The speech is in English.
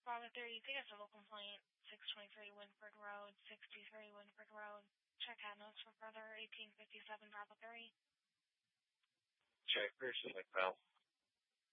Bravo 30, take a civil complaint, 623 Winford Road, 63 Winford Road. Check ad notes for further 1857 Bravo 30. Check, Christian McPhail.